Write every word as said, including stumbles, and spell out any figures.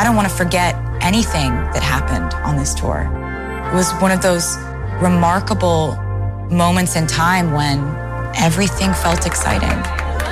don't want to forget anything that happened on this tour. It was one of those remarkable moments in time when everything felt exciting.